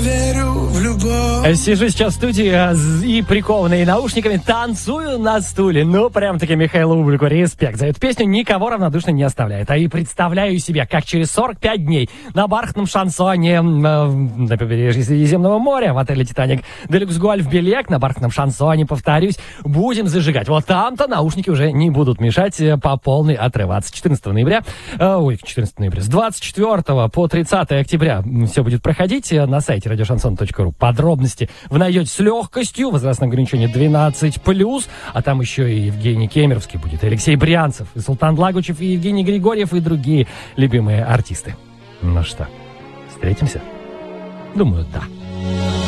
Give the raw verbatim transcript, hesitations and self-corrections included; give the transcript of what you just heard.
верю в любовь. Сижу сейчас в студии и прикованный наушниками танцую на стуле. Ну, прям-таки Михаилу Бублику респект. За эту песню никого равнодушно не оставляет. А и представляю себе, как через сорок пять дней на бархатном шансоне э, на побережье Средиземного моря в отеле «Титаник» Делюкс Гольф Белек на бархатном шансоне, повторюсь, будем зажигать. Вот там-то наушники уже не будут мешать по полной отрываться. четырнадцатого ноября, э, ой, четырнадцатого ноября, с двадцать четвёртого по тридцатое октября все будет проходить на сайте радиошансон точка ру. Подробности вы найдете с легкостью. Возрастное ограничение двенадцать плюс. А там еще и Евгений Кемеровский будет, и Алексей Брянцев, и Султан Лагучев, и Евгений Григорьев, и другие любимые артисты. Ну что, встретимся? Думаю, да.